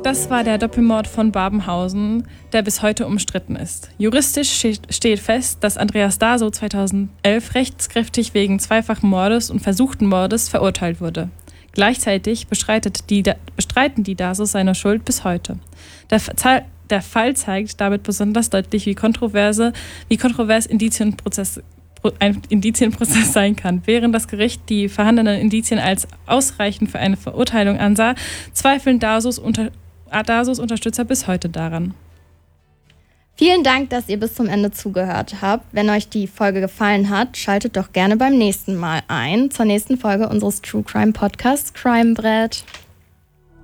Das war der Doppelmord von Babenhausen, der bis heute umstritten ist. Juristisch steht fest, dass Andreas Daso 2011 rechtskräftig wegen zweifachen Mordes und versuchten Mordes verurteilt wurde. Gleichzeitig bestreiten die Dasos seine Schuld bis heute. Der Fall zeigt damit besonders deutlich, wie kontrovers ein Indizienprozess sein kann. Während das Gericht die vorhandenen Indizien als ausreichend für eine Verurteilung ansah, zweifeln Dasos Unterstützer bis heute daran. Vielen Dank, dass ihr bis zum Ende zugehört habt. Wenn euch die Folge gefallen hat, schaltet doch gerne beim nächsten Mal ein zur nächsten Folge unseres True Crime Podcasts Crime Brett.